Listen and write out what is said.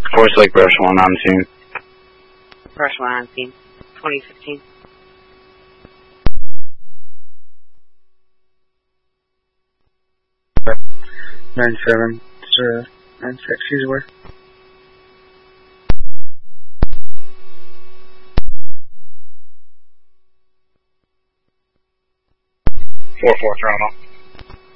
Force Lake Brush 1 on scene. Brush 1 on scene. 2015. Nine 9-6, she's aware. 4-4 throttle.